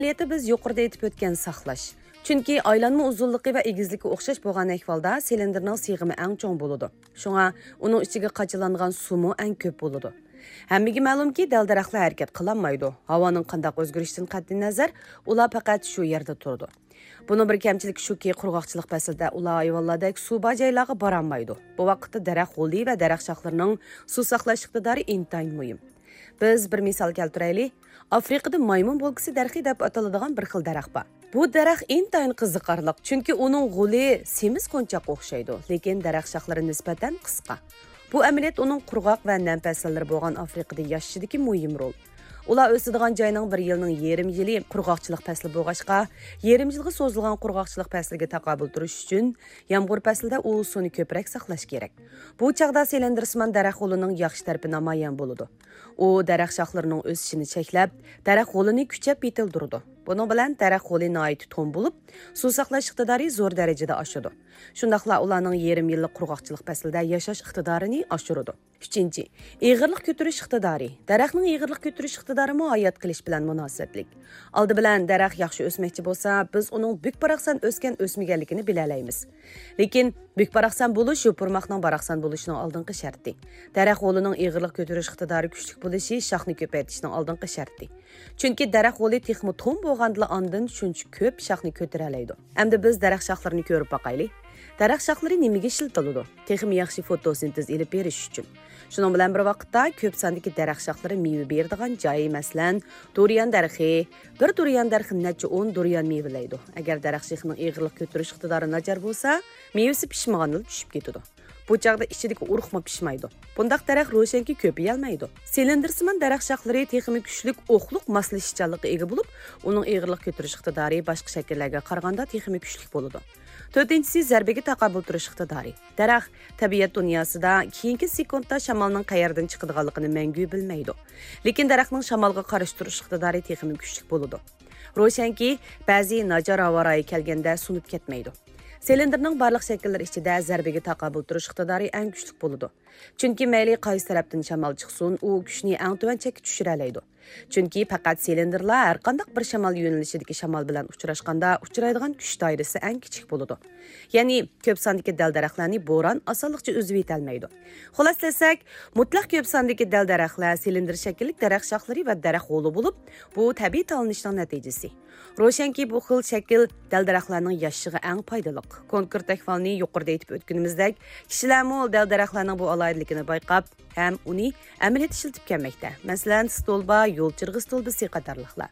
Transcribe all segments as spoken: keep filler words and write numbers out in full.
Niyeti biz yuqorida aytib o'tgan saqlash. Chunki aylanma uzunligi va egizligi o'xshash bo'lgan ahvolda silinderning sig'imi eng cho'ng bo'ladi. Shunga uning ichiga qachilangan suvmi eng ko'p bo'ladi. Hammaga ma'lumki, dal-daraxtlar harakat qilolmaydi. Havoning qanday o'zgarishidan qat'iy nazar, ular faqat shu yerda turadi. Buning bir kamchiligi shuki, qurg'oqchilik faslida ular ayvonlardagi suv bor joylarga bora olmaydi. Bu vaqtda daraxt g'oli va daraxt shoxlarining suv saqlash iqtidori intayin muhim. Biz bir misol keltiraylik. Afrikada maymun bo'lgisi darxi deb ataladigan bir xil daraxt bor. Bu daraxt intayin qiziqarli, chunki uning g'uli semiz qo'nchoqqa o'xshaydi, lekin daraxt shoxlari nisbatan qisqa. Bu amaliyot uning qurg'oq va nam fasllari bo'lgan Afrikada yashashidagi muhim rol. Ular o'sadigan joyning bir yilning yarim yili qurg'oqchilik fasli bo'lg'achqa, yarim yilga so'zilgan qurg'oqchilik fasliga taqobil turish uchun yomg'ir faslida u suvni ko'proq saqlash kerak. Bu chaqda silindersimon daraxt g'olining yaxshi tarafi namoyon bo'ladi. U daraxt shoxlarining o'sishini cheklab, daraxt g'olini kuchab yetildiradi. Buning bilan daraxt g'oli nihoyat to'n bo'lib, suv saqlash iqtidori zo'r darajada oshadi. Shundaqla ularning yarim yillik qurg'oqchilik faslida yashash iqtidorini oshiradi. uchinchi. Ig'irlik ko'tarish iqtidori. Daraxtning ig'irlik ko'tarish iqtidori hayot qilish bilan munosabatlik. Oldi bilan daraxt yaxshi o'smoqchi bo'lsa, biz uning bukparaqsan o'sgan o'smaganligini bilalaymiz. Lekin bukparaqsan bo'lish yopirmoqning baraqsan bo'lishining oldingi sharti. Daraxt g'olining ig'irlik ko'tarish iqtidori kuchli bo'lishi shoxni ko'paytirishning oldingi sharti. Chunki daraxt g'oli texmi to'n bo'lganda ondan shuncha ko'p shoxni ko'tara oladi. Endi biz daraxt shoxlarini ko'rib boqaylik. Daraxt shoxlari nimaga ishlatiladi? Texmi yaxshi fotosintez elib berish uchun. Shuning bilan bir vaqtda ko'p sondagi daraxt shoxlari meva beradigan joyi, masalan, durian darxi, bir durian darxi necha o'n durian mevalaydi. Agar daraxt shoxining ig'irlik ko'tarish iqtidori nachar bo'lsa, mevasi pishmaganlik tushib ketadi. Bu chaqda ichidagi urug'ma pishmaydi. Bundaq daraxt ro'shanki ko'paya olmaydi. Silindersimon daraxt shoxlari texmi kuchlik o'qliq moslashichanlikka ega bo'lib, uning ig'irlik ko'tarish iqtidori boshqa shakllarga qaraganda texmi kuchli bo'ladi. To'rtinchisi zarbaga taqobil turish iqtidori. Daraxt tabiat dunyosida keyingi sekundda shamolning qayerdan chiqadiganligini mangu bilmaydi. Lekin daraxtning shamolga qarshi turish iqtidori texmi kuchli bo'ladi. Ro'shanki, ba'zi najor havoyi kelganda sunib ketmaydi. Silinderning barliq shakllari ichida zarbaga taqobil turish iqtidori eng kuchli bo'ladi. Chunki mayli qaysi tarafdan shamol chiqsin, u kuchni eng tuvan chekka tushira oladi. Chunki faqat silinderlar har qanday bir shamol yo'nalishidagi shamol bilan uchrashganda uchraydigan kuch doirasi eng kichik bo'ladi. Ya'ni ko'p sondagi dal-daraxtlarni bo'ron osonlikcha o'zib yetolmaydi. Xuloslasak, mutlaq ko'p sondagi dal-daraxtlar silindr shaklli daraxt shoxlari va daraxt g'oli bo'lib, bu tabiiy tanlanishning natijasi. Ro'shanki bu xil shakl dal-daraxtlarning yashishiga eng foydali. Konkret ahvolni yuqorida aytib o'tganimizdek, kishilarmi dal-daraxtlarning bu alohidligini bayqab, ham uni amaliyot ishlatib kelmoqda. Masalan, stolba, yo'l chirg'i stolbasi qatorliqlar.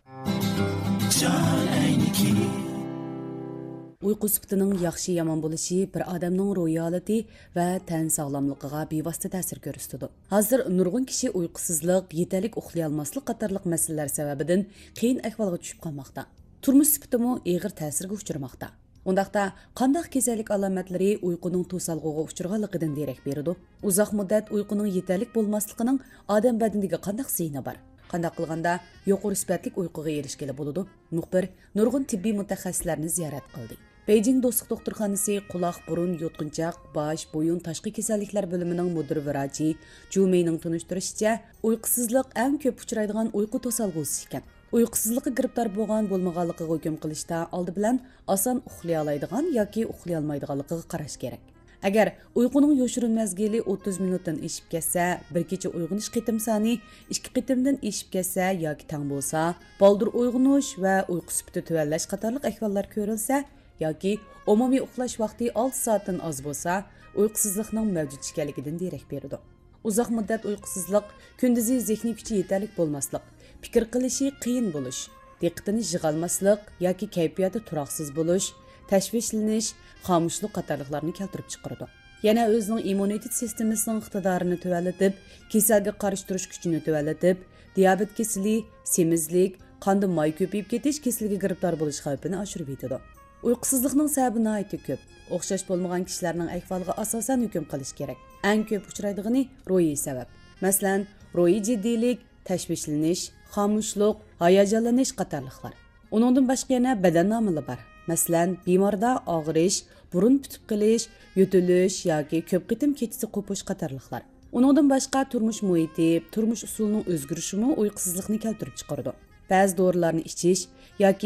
Uyqu sifatining yaxshi yomon bo'lishi bir odamning ruhiy holati va tan sog'lomligiga bevosita ta'sir ko'rsatadi. Hozir nurg'un kishi uyqusizlik, yetarli uxlay olmaslik qatorliq masalalar sababidan qiyin ahvolga tushib qolmoqda. Turmush sifatimi og'ir ta'sirga uchramoqda. Undaqda qanday kasallik alomatlari uyquning to'salg'iga uchraganligidan derak beradi. Uzoq muddat uyquning yetarli bo'lmasligining odam badaniga qanday ziyni bor? Qanday qilganda yuqori sifatli uyquga erishgili bo'ladi? Muxbir nurg'un tibbiy mutaxassislarni ziyorat qildi. Beijing Do'stlik doktorxonasi quloq, burun, yutqinchoq, bosh, bo'yin tashqi kasalliklar bo'limining mudir vrachi Ju Meining tunishtirishicha, uyqusizlik eng ko'p uchraydigan uyqu to'salg'usi ekan. Uyqusizlikqa giribdor bo'lgan bo'lmaganligiga hukm qilishda oldi bilan oson uxlay oladigan yoki uxlay olmaydiganligiga qarash kerak. Agar uyquning yoshirin mazgili o'ttiz minutdan eshib ketsa, bir kecha uyg'onish qitim soni ikki qitimdan eshib ketsa yoki tang bo'lsa, baldur uyg'onish va uyqu sifati tuvanlash qatorliq ahvollar ko'rilsa yoki umumiy uxlash vaqti olti soatdan oz bo'lsa, uyqusizlikning mavjud ekanligidan derak beradi. Uzoq muddat uyqusizlik, kunduzi zehniy kuchi yetarli bo'lmaslik, fikr qilishi qiyin bo'lish, diqqatini yig'olmaslik yoki kayfiyati turoqsiz bo'lish, tashvishlanish, xomushlik qatorliqlarni keltirib chiqaradi. Yana o'zining immunitet sistemasining iqtidorini tuvallatib, kasalga qarshi turish kuchini tuvallatib, diabet kasali, semizlik, qonda moy ko'payib ketish kasaliga giribdor bo'lish xavfini oshirib yetadi. Uyqusizlikning sababi nihoyat ko'p. O'xshash bo'lmagan kishilarning ahvoliga asosan hukm qilish kerak. Eng ko'p uchraydigani ruhiy sabab. Masalan, ruhiy jiddiylik, tashvishlanish, xomushlik, hayajonlanish qatorliqlar. Uningdan boshqa yana badan omili bor. Masalan, bemorda og'rish, burun tutib qilish, yutilish yoki ko'p qitim kechasi qo'pish qatorliqlar. Uningdan boshqa turmush muhiti, turmush usulining o'zgarishimi uyqusizlikni keltirib chiqaradi. Ba'zi dorilarni ichish yoki